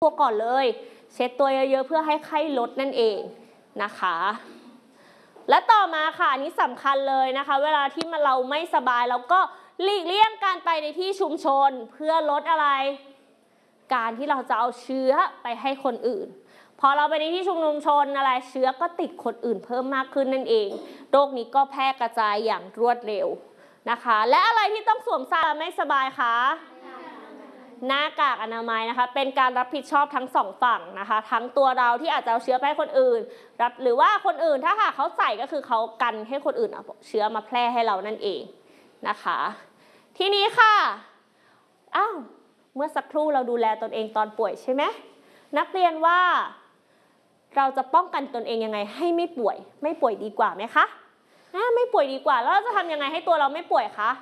ตัวก่อนเลยเช็ดตัวเยอะๆเพื่อให้ไข้ลดนั่นเองนะคะและต่อมาค่ะอันนี้สำคัญเลยนะคะเวลาที่เราไม่สบายเราก็หลีกเลี่ยงการไปในที่ชุมชนเพื่อลดอะไรการที่เราจะเอาเชื้อไปให้คนอื่นพอเราไปในที่ชุมชนอะไรเชื้อก็ติดคนอื่นเพิ่มมากขึ้นนั่นเองโรคนี้ก็แพร่กระจายอย่างรวดเร็วนะคะและอะไรที่ต้องสวมใส่ไม่สบายคะหน้ากากอนามัยนะคะเป็นการรับผิดชอบทั้งสองฝั่งนะคะทั้งตัวเราที่อาจจะเอาเชื้อไปให้คนอื่นหรือว่าคนอื่นถ้าหากเขาใส่ก็คือเขากันให้คนอื่นเอาเชื้อมาแพร่ให้เรานั่นเองนะคะทีนี้ค่ะเมื่อสักครู่เราดูแลตนเองตอนป่วยใช่ไหมนักเรียนว่าเราจะป้องกันตนเองยังไงให้ไม่ป่วยดีกว่าไหมคะไม่ป่วยดีกว่าแล้วเราจะทำยังไงให้ตัวเราไม่ป่วยคะ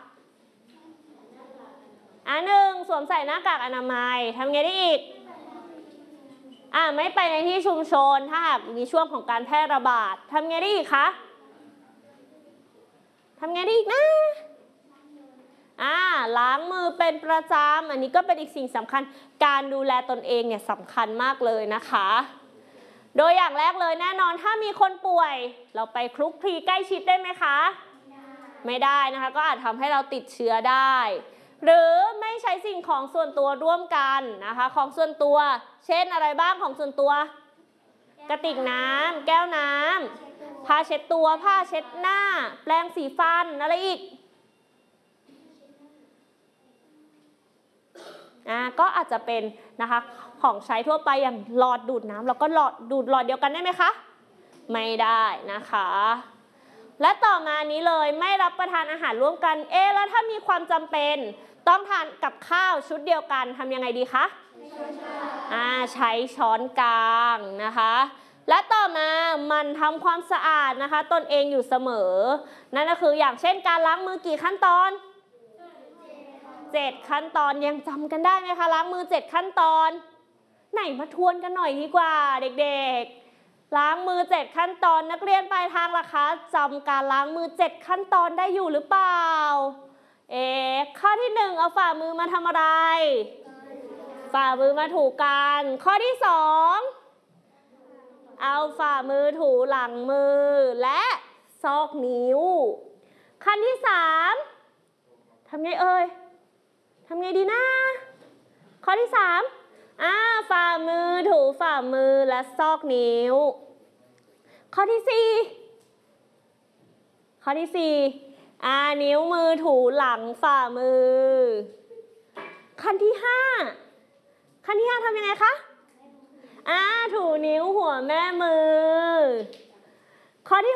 หนึ่งสวมใส่หน้ากากอนามัยทำไงได้อีกไม่ไปในที่ชุมชนถ้าหากมีช่วงของการแพร่ระบาดทำไงได้อีกคะทำไงได้อีกนะล้างมือเป็นประจำอันนี้ก็เป็นอีกสิ่งสำคัญการดูแลตนเองเนี่ยสำคัญมากเลยนะคะโดยอย่างแรกเลยแน่นอนถ้ามีคนป่วยเราไปคลุกคลีใกล้ชิดได้ไหมคะไม่ได้นะคะก็อาจทำให้เราติดเชื้อได้หรือไม่ใช้สิ่งของส่วนตัวร่วมกันนะคะของส่วนตัวเช่นอะไรบ้างของส่วนตัวกระติกน้ำแก้วน้ำผ้าเช็ดตัวผ้าเช็ดหน้าแปรงสีฟันอะไรอีกก็อาจจะเป็นนะคะของใช้ทั่วไปอย่างหลอดดูดน้ำแล้วก็หลอดดูดหลอดเดียวกันได้ไหมคะไม่ได้นะคะและต่อมานี้เลยไม่รับประทานอาหารร่วมกันแล้วถ้ามีความจำเป็นต้องทานกับข้าวชุดเดียวกันทำยังไงดีคะใช้ช้อนกลางนะคะและต่อมามันทำความสะอาดนะคะตนเองอยู่เสมอนั่นก็คืออย่างเช่นการล้างมือกี่ขั้นตอน7ขั้นตอนยังจำกันได้ไหมคะล้างมือ7ขั้นตอนไหนมาทวนกันหน่อยดีกว่าเด็กๆล้างมือ7ขั้นตอนนักเรียนปลายทางล่ะคะจำการล้างมือ7ขั้นตอนได้อยู่หรือเปล่าข้อที่1เอาฝ่ามือมาทำอะไรฝ่ามือมาถูกันข้อที่2เอาฝ่ามือถูหลังมือและซอกนิ้วขั้นที่3ทำไงทำไงดีนะข้อที่3ฝ่ามือถูฝ่ามือและซอกนิ้วข้อที่4นิ้วมือถูหลังฝ่ามือขั้นที่5ทำยังไงคะถูนิ้วหัวแม่มือข้อที่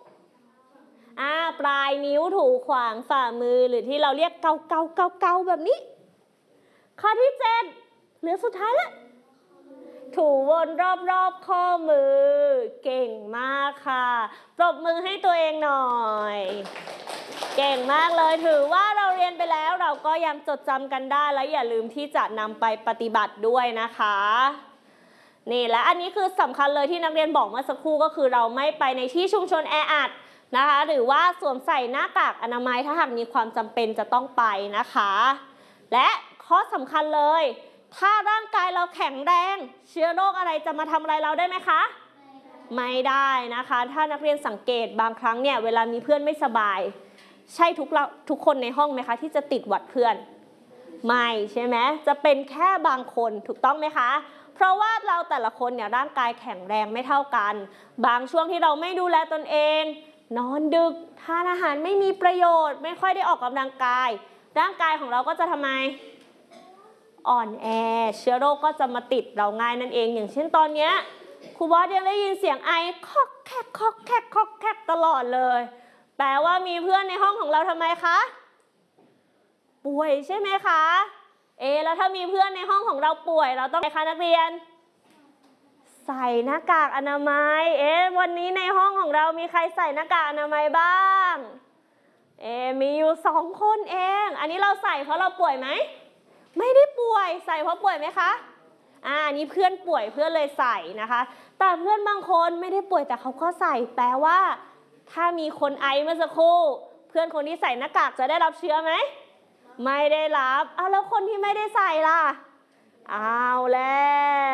6ปลายนิ้วถูขวางฝ่ามือหรือที่เราเรียกเกาแบบนี้ข้อที่7เหลือสุดท้ายแล้วถูวนรอบข้อมือเก่งมากค่ะปรบมือให้ตัวเองหน่อยเก่งมากเลยถือว่าเราเรียนไปแล้วเราก็ยังจดจำกันได้และอย่าลืมที่จะนำไปปฏิบัติด้วยนะคะนี่และอันนี้คือสำคัญเลยที่นักเรียนบอกเมื่อสักครู่ก็คือเราไม่ไปในที่ชุมชนแออัดนะคะหรือว่าสวมใส่หน้ากากอนามัยถ้าหากมีความจำเป็นจะต้องไปนะคะและข้อสำคัญเลยถ้าร่างกายเราแข็งแรงเชื้อโรคอะไรจะมาทำอะไรเราได้ไหมคะไม่ได้นะคะถ้านักเรียนสังเกตบางครั้งเนี่ยเวลามีเพื่อนไม่สบายใช่ทุกคนในห้องไหมคะที่จะติดหวัดเพื่อนไม่ใช่ไหมจะเป็นแค่บางคนถูกต้องไหมคะเพราะว่าเราแต่ละคนเนี่ยร่างกายแข็งแรงไม่เท่ากันบางช่วงที่เราไม่ดูแลตนเองนอนดึกทานอาหารไม่มีประโยชน์ไม่ค่อยได้ออกกำลังกายร่างกายของเราก็จะทำไมอ่อนแอเชื้อโรคก็จะมาติดเราง่ายนั่นเองอย่างเช่นตอนนี้ครูบอสยังได้ยินเสียงไอคอกแคกตลอดเลยแปลว่ามีเพื่อนในห้องของเราทำไมคะป่วยใช่ไหมคะแล้วถ้ามีเพื่อนในห้องของเราป่วยเราต้องอะไรคะนักเรียนใส่หน้ากากอนามัยวันนี้ในห้องของเรามีใครใส่หน้ากากอนามัยบ้างมีอยู่2คนเองอันนี้เราใส่เพราะเราป่วยไหมไม่ได้ป่วยใส่เพราะป่วยไหมคะอันนี้เพื่อนป่วยเพื่อนเลยใส่นะคะแต่เพื่อนบางคนไม่ได้ป่วยแต่เขาก็ใส่แปลว่าถ้ามีคนไอเมื่อสักครู่เพื่อนคนที่ใส่หน้ากากจะได้รับเชื้อไหมไม่ได้รับแล้วคนที่ไม่ได้ใส่ล่ะเอาแล้ว